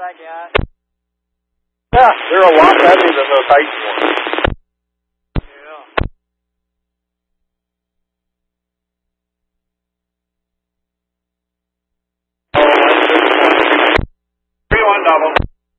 Yeah, they're a lot better than those ice ones.